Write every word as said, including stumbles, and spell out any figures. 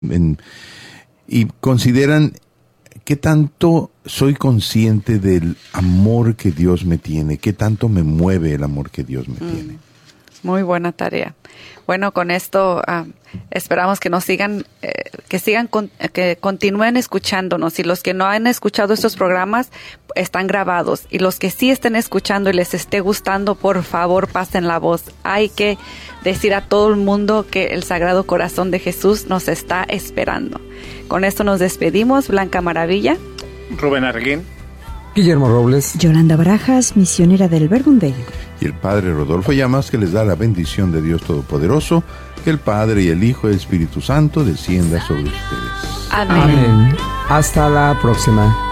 en, y consideran qué tanto soy consciente del amor que Dios me tiene, qué tanto me mueve el amor que Dios me mm, tiene. Muy buena tarea. Bueno, con esto um, esperamos que nos sigan, eh, que sigan, con, que continúen escuchándonos. Y los que no han escuchado estos programas están grabados. Y los que sí estén escuchando y les esté gustando, por favor, pasen la voz. Hay que decir a todo el mundo que el Sagrado Corazón de Jesús nos está esperando. Con esto nos despedimos. Blanca Maravilla, Rubén Arguín, Guillermo Robles, Yolanda Barajas, misionera del Verbum-Dei, y el Padre Rodolfo Llamas, que les da la bendición de Dios Todopoderoso, que el Padre y el Hijo y el Espíritu Santo descienda sobre ustedes. Amén. Amén. Hasta la próxima.